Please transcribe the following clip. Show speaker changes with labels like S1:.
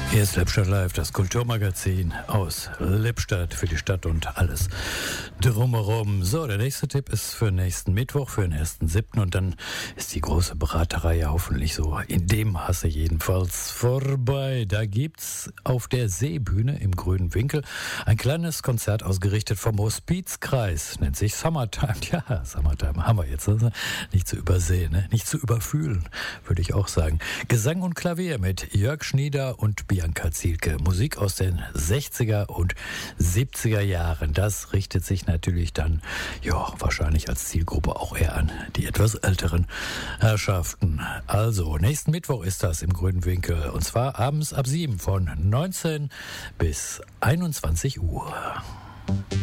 S1: Hier ist Lippstadt Live, das Kulturmagazin aus Lippstadt für die Stadt und alles drumherum. So, der nächste Tipp ist für nächsten Mittwoch, für den 1.7. Und dann ist die große Braterei ja hoffentlich so in dem Maße jedenfalls vorbei. Da gibt's auf der Seebühne im Grünen Winkel ein kleines Konzert ausgerichtet vom Hospizkreis. Nennt sich Summertime. Ja, Summertime haben wir jetzt. Also nicht zu übersehen, ne? Nicht zu überfühlen, würde ich auch sagen. Gesang und Klavier mit Jörg Schnieder und Bianca Zielke. Musik aus den 60er und 70er Jahren. Das richtet sich natürlich dann, ja, wahrscheinlich als Zielgruppe auch eher an die etwas älteren Herrschaften. Also, nächsten Mittwoch ist das im Grünen Winkel. Und zwar abends ab 7 von 19 bis 21 Uhr.